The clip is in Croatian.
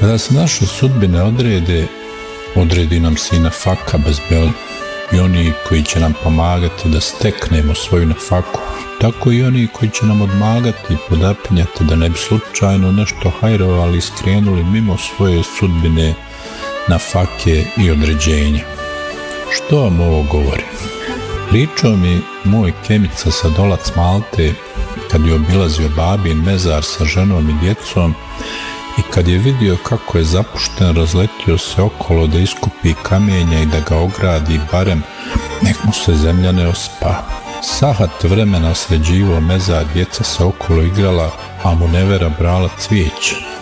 Kada se naše sudbine odredi nam se i nafaka bezbel i oni koji će nam pomagati da steknemo svoju nafaku, tako i oni koji će nam odmagati i podapinjati da ne bi slučajno nešto hajrovali i skrenuli mimo svoje sudbine, nafake i određenja. Što vam ovo govori? Pričao mi moj Kemica sa Dolac Malte kad je obilazio babin mezar sa ženom i djecom i kad je vidio kako je zapušten, razletio se okolo da iskupi kamenja i da ga ogradi, barem nek mu se zemlja ne ospa. Sahat vremena sređivao mezar, djeca se okolo igrala, a mu nevera brala cvijeće.